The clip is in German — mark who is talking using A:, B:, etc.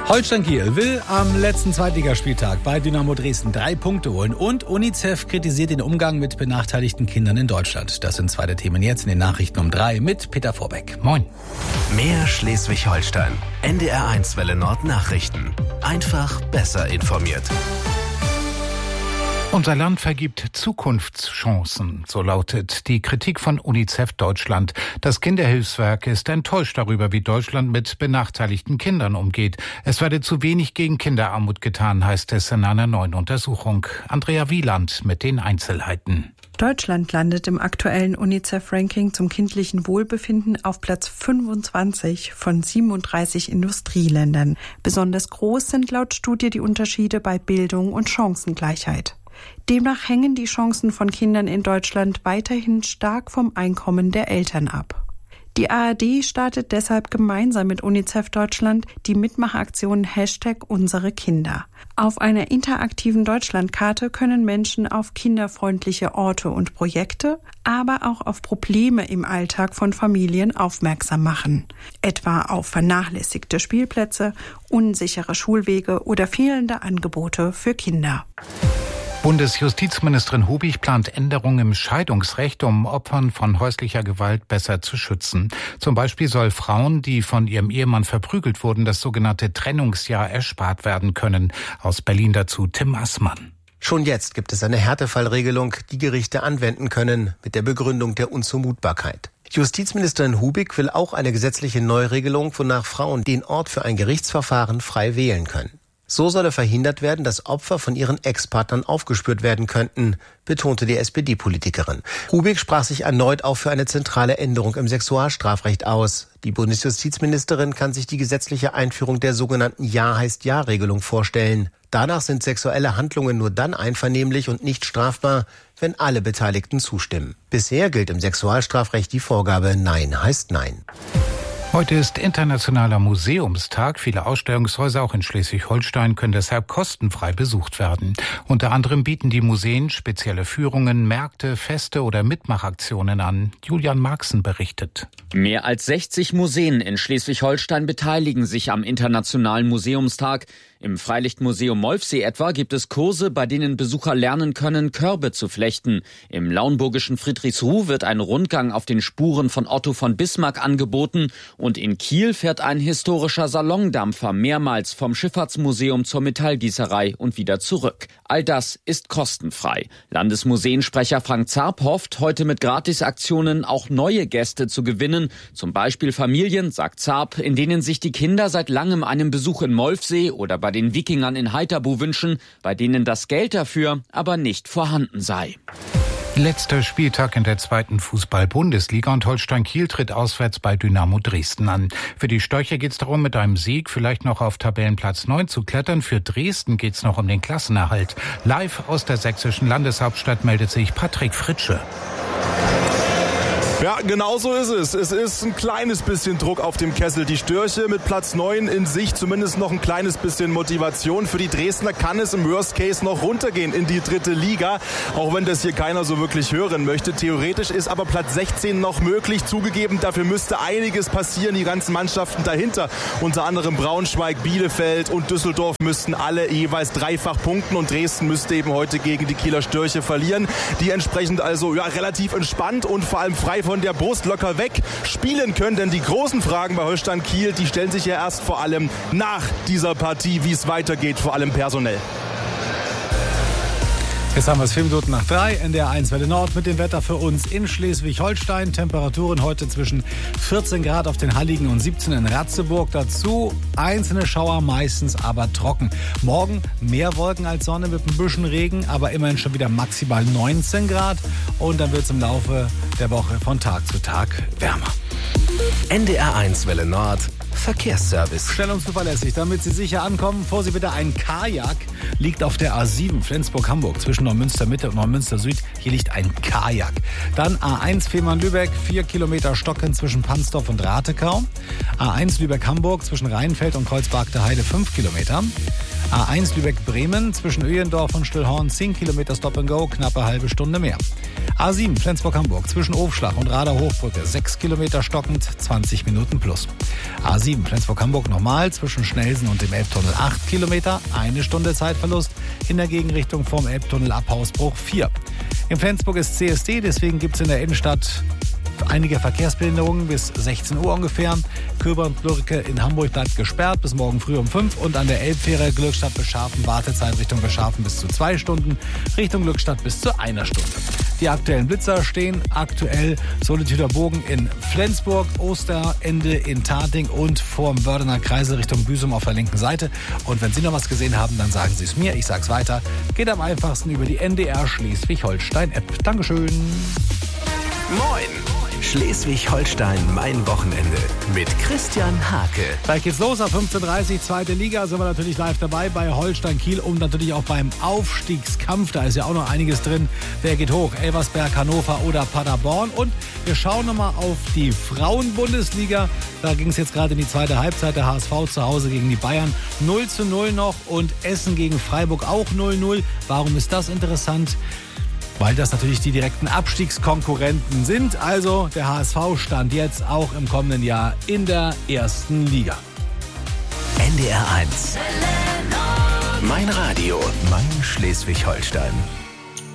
A: Holstein Kiel will am letzten Zweitligaspieltag bei Dynamo Dresden 3 Punkte holen und UNICEF kritisiert den Umgang mit benachteiligten Kindern in Deutschland. Das sind zwei der Themen jetzt in den Nachrichten um 3 mit Peter Vorbeck. Moin.
B: Mehr Schleswig-Holstein. NDR1 Welle Nord Nachrichten. Einfach besser informiert.
C: Unser Land vergibt Zukunftschancen, so lautet die Kritik von UNICEF Deutschland. Das Kinderhilfswerk ist enttäuscht darüber, wie Deutschland mit benachteiligten Kindern umgeht. Es werde zu wenig gegen Kinderarmut getan, heißt es in einer neuen Untersuchung. Andrea Wieland mit den Einzelheiten.
D: Deutschland landet im aktuellen UNICEF-Ranking zum kindlichen Wohlbefinden auf Platz 25 von 37 Industrieländern. Besonders groß sind laut Studie die Unterschiede bei Bildung und Chancengleichheit. Demnach hängen die Chancen von Kindern in Deutschland weiterhin stark vom Einkommen der Eltern ab. Die ARD startet deshalb gemeinsam mit UNICEF Deutschland die Mitmachaktion #UnsereKinder. Auf einer interaktiven Deutschlandkarte können Menschen auf kinderfreundliche Orte und Projekte, aber auch auf Probleme im Alltag von Familien aufmerksam machen. Etwa auf vernachlässigte Spielplätze, unsichere Schulwege oder fehlende Angebote für Kinder.
C: Bundesjustizministerin Hubig plant Änderungen im Scheidungsrecht, um Opfern von häuslicher Gewalt besser zu schützen. Zum Beispiel soll Frauen, die von ihrem Ehemann verprügelt wurden, das sogenannte Trennungsjahr erspart werden können. Aus Berlin dazu Tim Assmann.
E: Schon jetzt gibt es eine Härtefallregelung, die Gerichte anwenden können, mit der Begründung der Unzumutbarkeit. Justizministerin Hubig will auch eine gesetzliche Neuregelung, wonach Frauen den Ort für ein Gerichtsverfahren frei wählen können. So solle verhindert werden, dass Opfer von ihren Ex-Partnern aufgespürt werden könnten, betonte die SPD-Politikerin. Hubig sprach sich erneut auch für eine zentrale Änderung im Sexualstrafrecht aus. Die Bundesjustizministerin kann sich die gesetzliche Einführung der sogenannten Ja-heißt-Ja-Regelung vorstellen. Danach sind sexuelle Handlungen nur dann einvernehmlich und nicht strafbar, wenn alle Beteiligten zustimmen. Bisher gilt im Sexualstrafrecht die Vorgabe Nein heißt Nein.
C: Heute ist Internationaler Museumstag. Viele Ausstellungshäuser, auch in Schleswig-Holstein, können deshalb kostenfrei besucht werden. Unter anderem bieten die Museen spezielle Führungen, Märkte, Feste oder Mitmachaktionen an. Julian Marxen berichtet.
F: Mehr als 60 Museen in Schleswig-Holstein beteiligen sich am Internationalen Museumstag. Im Freilichtmuseum Molfsee etwa gibt es Kurse, bei denen Besucher lernen können, Körbe zu flechten. Im lauenburgischen Friedrichsruh wird ein Rundgang auf den Spuren von Otto von Bismarck angeboten. Und in Kiel fährt ein historischer Salondampfer mehrmals vom Schifffahrtsmuseum zur Metallgießerei und wieder zurück. All das ist kostenfrei. Landesmuseensprecher Frank Zarp hofft, heute mit Gratisaktionen auch neue Gäste zu gewinnen. Zum Beispiel Familien, sagt Zarp, in denen sich die Kinder seit langem einen Besuch in Molfsee oder bei den Wikingern in Heiterbu wünschen, bei denen das Geld dafür aber nicht vorhanden sei.
C: Letzter Spieltag in der 2. Fußball-Bundesliga und Holstein Kiel tritt auswärts bei Dynamo Dresden an. Für die Störche geht es darum, mit einem Sieg vielleicht noch auf Tabellenplatz 9 zu klettern. Für Dresden geht es noch um den Klassenerhalt. Live aus der sächsischen Landeshauptstadt meldet sich Patrick Fritsche.
G: Ja, genau so ist es. Es ist ein kleines bisschen Druck auf dem Kessel. Die Störche mit Platz 9 in sich, zumindest noch ein kleines bisschen Motivation. Für die Dresdner kann es im Worst Case noch runtergehen in die 3. Liga, auch wenn das hier keiner so wirklich hören möchte. Theoretisch ist aber Platz 16 noch möglich. Zugegeben, dafür müsste einiges passieren. Die ganzen Mannschaften dahinter, unter anderem Braunschweig, Bielefeld und Düsseldorf, müssten alle jeweils dreifach punkten und Dresden müsste eben heute gegen die Kieler Störche verlieren. Die entsprechend also relativ entspannt und vor allem frei von der Brust locker weg spielen können, denn die großen Fragen bei Holstein Kiel, die stellen sich ja erst vor allem nach dieser Partie, wie es weitergeht, vor allem personell.
A: Jetzt haben wir es 4 Minuten nach 3, NDR1 Welle Nord mit dem Wetter für uns in Schleswig-Holstein. Temperaturen heute zwischen 14 Grad auf den Halligen und 17 in Ratzeburg. Dazu einzelne Schauer, meistens aber trocken. Morgen mehr Wolken als Sonne mit ein bisschen Regen, aber immerhin schon wieder maximal 19 Grad. Und dann wird es im Laufe der Woche von Tag zu Tag wärmer.
B: NDR1 Welle Nord Verkehrsservice.
A: Schnell und zuverlässig, damit Sie sicher ankommen. Vor Sie bitte ein Kajak. Liegt auf der A7 Flensburg-Hamburg zwischen Neumünster Mitte und Neumünster Süd. Hier liegt ein Kajak. Dann A1 Fehmarn-Lübeck, 4 Kilometer Stocken zwischen Pansdorf und Ratekau. A1 Lübeck-Hamburg zwischen Rheinfeld und Kreuzberg der Heide 5 Kilometer. A1 Lübeck-Bremen zwischen Öhendorf und Stillhorn 10 Kilometer Stop and Go, knappe halbe Stunde mehr. A7 Flensburg-Hamburg zwischen Ofschlach und Rader-Hochbrücke 6 Kilometer stockend, 20 Minuten plus. A7 Flensburg-Hamburg nochmal zwischen Schnelsen und dem Elbtunnel 8 Kilometer, 1 Stunde Zeitverlust. In der Gegenrichtung vom Elbtunnel ab Hausbruch 4. In Flensburg ist CSD, deswegen gibt es in der Innenstadt einige Verkehrsbehinderungen bis 16 Uhr ungefähr. Köbern-Plürke in Hamburg bleibt gesperrt bis morgen früh um 5 und an der Elbfähre Glückstadt-Bescharfen Wartezeit Richtung Bescharfen bis zu 2 Stunden, Richtung Glückstadt bis zu 1 Stunde. Die aktuellen Blitzer stehen aktuell Solituder Bogen in Flensburg, Osterende in Tating und vorm Wördener Kreisel Richtung Büsum auf der linken Seite. Und wenn Sie noch was gesehen haben, dann sagen Sie es mir, ich sag's weiter. Geht am einfachsten über die NDR Schleswig-Holstein-App. Dankeschön.
B: Moin! Schleswig-Holstein, mein Wochenende mit Christian Hake.
A: Gleich geht's los, ab 15:30 Uhr, zweite Liga, sind wir natürlich live dabei bei Holstein Kiel und natürlich auch beim Aufstiegskampf. Da ist ja auch noch einiges drin. Wer geht hoch? Elversberg, Hannover oder Paderborn? Und wir schauen nochmal auf die Frauenbundesliga. Da ging es jetzt gerade in die zweite Halbzeit. Der HSV zu Hause gegen die Bayern 0:0 noch und Essen gegen Freiburg auch 0:0. Warum ist das interessant? Weil das natürlich die direkten Abstiegskonkurrenten sind. Also der HSV stand jetzt auch im kommenden Jahr in der ersten Liga.
B: NDR 1. Mein Radio, mein Schleswig-Holstein.